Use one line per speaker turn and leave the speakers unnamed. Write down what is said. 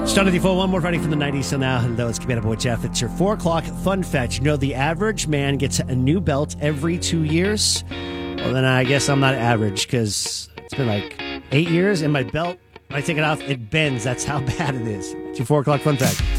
Started the 4 one more Friday from the 90s. So now, hello, it's Cabana Boy Jeff. It's your 4 o'clock fun fact. You know, the average man gets a new belt every 2 years. Well, then I guess I'm not average because it's been like 8 years and my belt, when I take it off, it bends. That's how bad it is. It's your 4 o'clock fun fact.